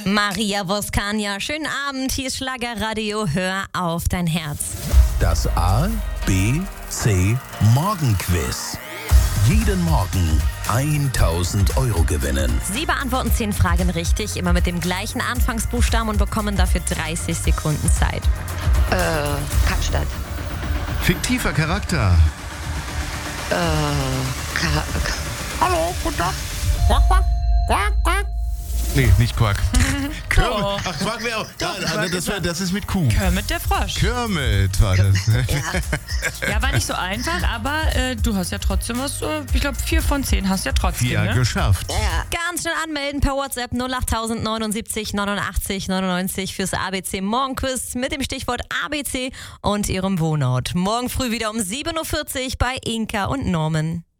Maria Voskania, schönen Abend, hier ist Schlagerradio, hör auf dein Herz. Das A, B, C Morgenquiz. Jeden Morgen 1.000 Euro gewinnen. Sie beantworten 10 Fragen richtig, immer mit dem gleichen Anfangsbuchstaben und bekommen dafür 30 Sekunden Zeit. Kapstadt. Fiktiver Charakter. Hallo, guten Tag. Quack, quack, quack, quack. Nee, nicht Quack. Kermit. Doch. Ach, Quack wäre auch. Doch, Ja, Quack das ist mit Q. Kermit der Frosch. Kermit war das. Ja, war nicht so einfach, aber du hast ja trotzdem was, ich glaube 4 von 10 hast ja trotzdem, Ja, ne? geschafft. Ganz schnell anmelden per WhatsApp 08079 89 99 fürs ABC Morgenquiz mit dem Stichwort ABC und Ihrem Wohnort. Morgen früh wieder um 7.40 Uhr bei Inka und Norman.